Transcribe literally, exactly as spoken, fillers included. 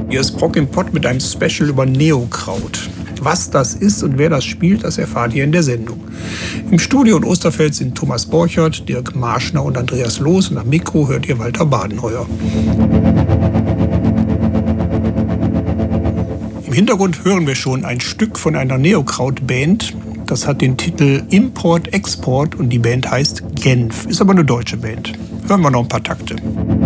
Hier ist Prog im Pott mit einem Special über Neokraut. Was das ist und wer das spielt, das erfahrt ihr in der Sendung. Im Studio in Osterfeld sind Thomas Borchert, Dirk Marschner und Andreas Loos und am Mikro hört ihr Walter Badenheuer. Im Hintergrund hören wir schon ein Stück von einer Neokraut-Band. Das hat den Titel Import Export und die Band heißt Genf, ist aber eine deutsche Band. Hören wir noch ein paar Takte.